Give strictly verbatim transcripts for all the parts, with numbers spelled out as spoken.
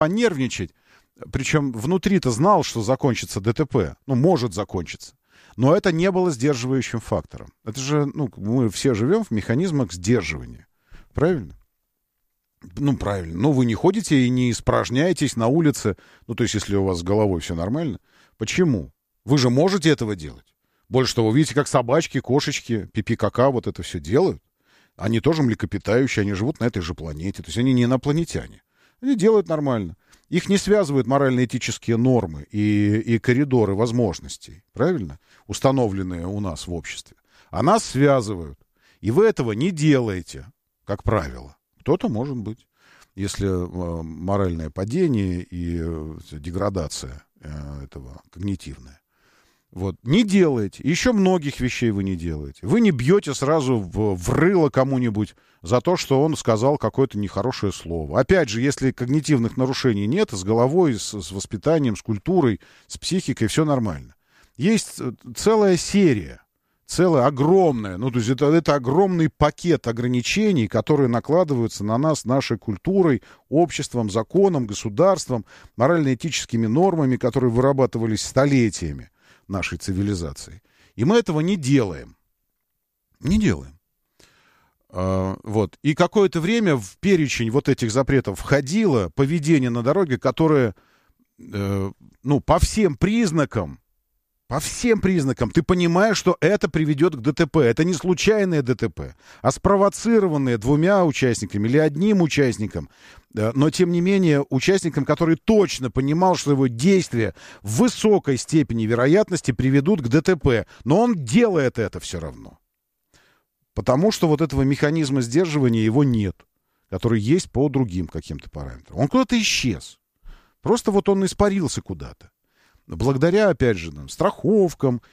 понервничать. Причем внутри-то знал, что закончится ДТП. Ну, может закончиться. Но это не было сдерживающим фактором. Это же, ну, мы все живем в механизмах сдерживания. Правильно? Ну, правильно. Ну, вы не ходите и не испражняетесь на улице. Ну, то есть, если у вас с головой все нормально. Почему? Вы же можете этого делать. Больше того, вы видите, как собачки, кошечки, пипи-кака вот это все делают. Они тоже млекопитающие, они живут на этой же планете. То есть, они не инопланетяне. Они делают нормально. Их не связывают морально-этические нормы и, и коридоры возможностей, правильно? Установленные у нас в обществе. А нас связывают. И вы этого не делаете, как правило. Кто-то может быть. Если э, моральное падение и э, деградация э, этого когнитивная. Вот. Не делаете. Еще многих вещей вы не делаете. Вы не бьете сразу в, в рыло кому-нибудь за то, что он сказал какое-то нехорошее слово. Опять же, если когнитивных нарушений нет, с головой, с, с воспитанием, с культурой, с психикой все нормально. Есть целая серия, целая огромная, ну, то есть это, это огромный пакет ограничений, которые накладываются на нас нашей культурой, обществом, законом, государством, морально-этическими нормами, которые вырабатывались столетиями нашей цивилизации. И мы этого не делаем. Не делаем. А, вот. И какое-то время в перечень вот этих запретов входило поведение на дороге, которое, э, ну, по всем признакам, по всем признакам ты понимаешь, что это приведет к ДТП. Это не случайное ДТП, а спровоцированное двумя участниками или одним участником. Но, тем не менее, участником, который точно понимал, что его действия в высокой степени вероятности приведут к ДТП. Но он делает это все равно. Потому что вот этого механизма сдерживания его нет, который есть по другим каким-то параметрам. Он куда-то исчез. Просто вот он испарился куда-то. Благодаря, опять же, нам, страховкам,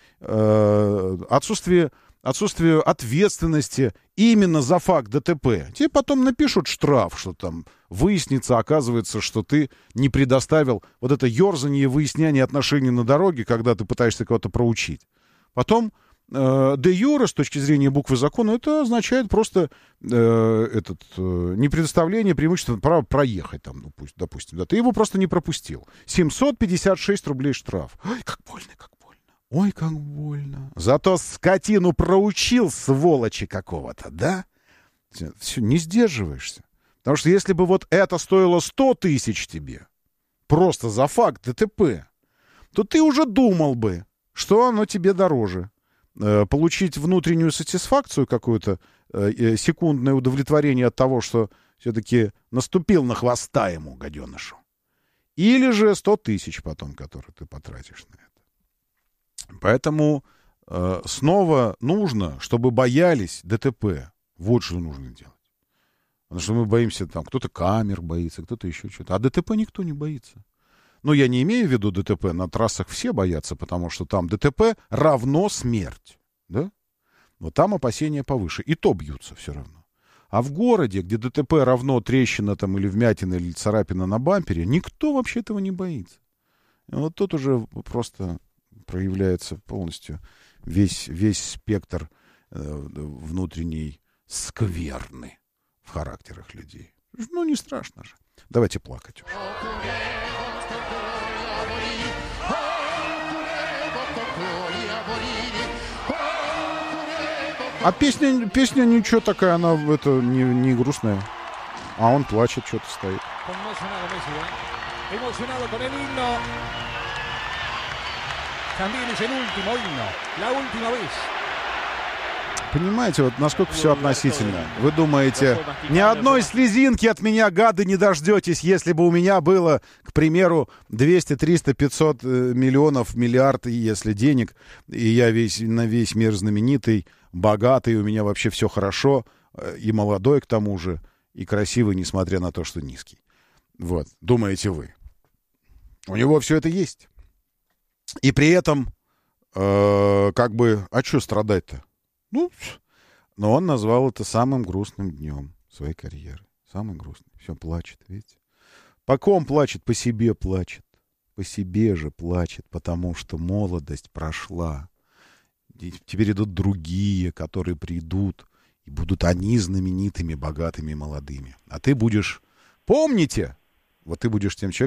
э, отсутствию, отсутствию ответственности именно за факт ДТП. Тебе потом напишут штраф, что там выяснится, оказывается, что ты не предоставил вот это ерзание и выяснение отношений на дороге, когда ты пытаешься кого-то проучить. Потом э, де юре, с точки зрения буквы закона, это означает просто э, этот, э, непредоставление преимущества права проехать там, допустим, допустим. Да, ты его просто не пропустил. семьсот пятьдесят шесть рублей штраф. Ой, как больно, как больно. Ой, как больно. Зато скотину проучил, сволочи какого-то, да? Все, не сдерживаешься. Потому что если бы вот это стоило сто тысяч тебе, просто за факт ДТП, то ты уже думал бы, что оно тебе дороже. Э, получить внутреннюю сатисфакцию какую-то, э, секундное удовлетворение от того, что все-таки наступил на хвоста ему, гаденышу. Или же сто тысяч потом, которые ты потратишь на это. Поэтому э, снова нужно, чтобы боялись ДТП. Вот что нужно делать. Потому что мы боимся, там, кто-то камер боится, кто-то еще что-то. А ДТП никто не боится. Но я не имею в виду ДТП. На трассах все боятся, потому что там ДТП равно смерть. Да? Но там опасения повыше. И то бьются все равно. А в городе, где ДТП равно трещина там, или вмятина, или царапина на бампере, никто вообще этого не боится. И вот тут уже просто проявляется полностью весь, весь спектр э, внутренней скверны в характерах людей. Ну, не страшно же. Давайте плакать уже. А песня, песня ничего такая, она это не, не грустная. А он плачет, что-то стоит. Понимаете, вот насколько все относительно. Вы думаете, ни одной слезинки от меня, гады, не дождетесь, если бы у меня было, к примеру, двести, триста, пятьсот миллионов, миллиард, если денег, и я весь, на весь мир знаменитый, богатый, у меня вообще все хорошо, и молодой к тому же, и красивый, несмотря на то, что низкий. Вот, думаете вы. У него все это есть. И при этом, э, как бы, а что страдать-то? Ну, но он назвал это самым грустным днем своей карьеры. Самый грустный. Все, плачет, видите? По ком плачет? По себе плачет. По себе же плачет, потому что молодость прошла. И теперь идут другие, которые придут, и будут они знаменитыми, богатыми, молодыми. А ты будешь... Помните? Вот ты будешь тем человеком,